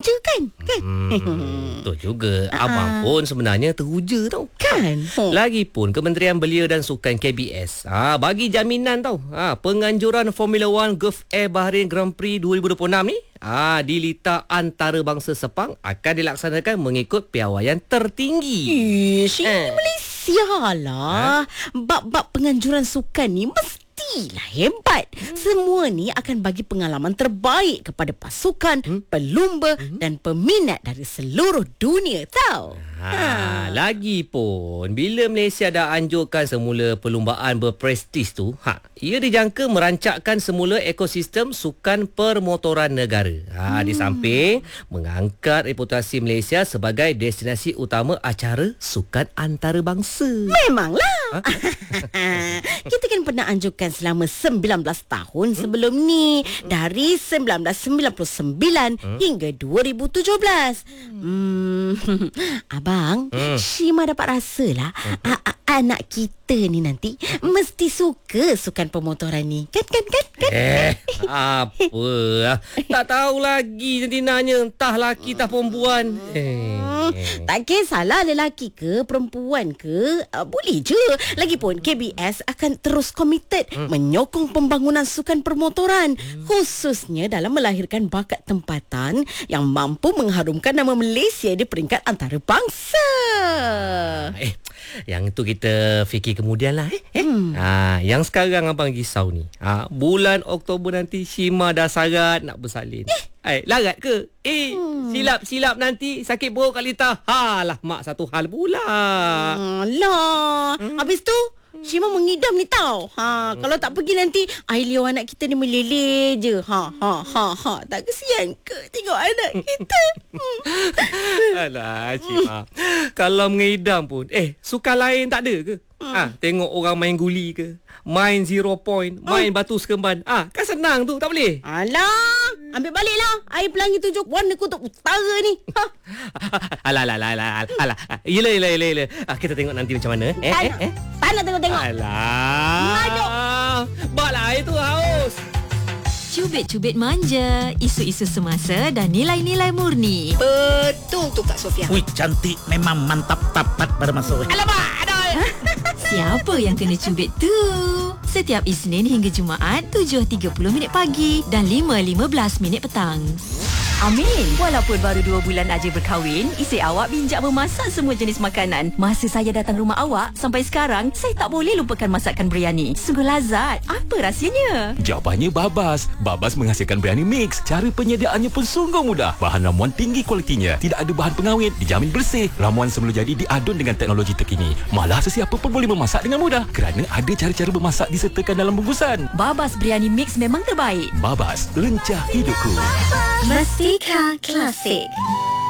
teruja kan? Betul juga. Abang pun sebenarnya teruja tau. Kan? Lagipun Kementerian Belia dan Sukan KBS bagi jaminan tau. Penganjuran Formula 1 Gulf Air Bahrain Grand Prix 2026 ni di litar antarabangsa Sepang akan dilaksanakan mengikut piawaian tertinggi. Ini Malaysia lah. Bab-bab penganjuran sukan ni mestilah hebat. Semua ni akan bagi pengalaman terbaik kepada pasukan, pelumba dan peminat dari seluruh dunia tau. Lagipun bila Malaysia dah anjurkan semula perlumbaan berprestis tu, ia dijangka merancakkan semula ekosistem sukan permotoran negara. Di samping mengangkat reputasi Malaysia sebagai destinasi utama acara sukan antarabangsa. Memanglah. Kita kan pernah anjurkan selama 19 tahun sebelum ni, dari 1999 hingga 2017. Abang, Shima dapat rasalah anak kita ni nanti mesti suka sukan pemotoran ni. Kan? Apa? Tak tahu lagi nanti nanya entah laki tak perempuan. Tak kisahlah lelaki ke perempuan ke, boleh je. Lagipun KBS akan terus komited menyokong pembangunan sukan permotoran, khususnya dalam melahirkan bakat tempatan yang mampu mengharumkan nama Malaysia di peringkat antarabangsa. Yang itu kita fikir kemudian lah. Yang sekarang abang risau ni, bulan Oktober nanti Shima dah sarat nak bersalin. Larat ke? Silap nanti sakit perut kat litar. Lah mak satu hal pula. Alah. Habis tu Shima mengidam ni tau. Kalau tak pergi nanti air liur anak kita ni meleleh je. Tak kesian ke tengok anak kita? Alah Shima, kalau mengidam pun sukan lain tak ada ke? Tengok orang main guli ke, main 0 point, main batu sekemban. Kan senang tu, tak boleh? Alah, ambil baliklah air pelangi 7 warna kutub utara ni. Alah. Yelah. Kita tengok nanti macam mana. Tak nak tengok-tengok. Alah. Baklah air tu haus. Cubit-cubit manja, isu-isu semasa dan nilai-nilai murni. Betul tu Kak Sofia. Wih, cantik memang mantap tapat pada masa. Alamak, aduh. Siapa yang kena cubit tu? Setiap Isnin hingga Jumaat 7.30 pagi dan 5.15 petang. Amin. Walaupun baru 2 bulan aja berkahwin, isteri awak bijak memasak semua jenis makanan. Masa saya datang rumah awak, sampai sekarang, saya tak boleh lupakan masakan biryani. Sungguh lazat. Apa rahsianya? Jawapannya Babas. Babas menghasilkan biryani mix. Cara penyediaannya pun sungguh mudah. Bahan ramuan tinggi kualitinya. Tidak ada bahan pengawet. Dijamin bersih. Ramuan semula jadi diadun dengan teknologi terkini. Malah sesiapa pun boleh memasak dengan mudah. Kerana ada cara-cara memasak disertakan dalam bungkusan. Babas biryani mix memang terbaik. Babas, lencah hidupku. Mustika Klasik.